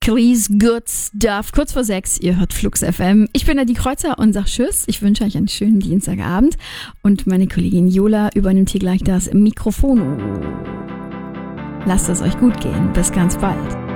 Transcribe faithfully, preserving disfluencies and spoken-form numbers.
Hercules, Good Stuff. Kurz vor sechs, ihr hört Flux F M. Ich bin Nadine Kreuzer und sag Tschüss. Ich wünsche euch einen schönen Dienstagabend. Und meine Kollegin Jola übernimmt hier gleich das Mikrofon. Lasst es euch gut gehen. Bis ganz bald.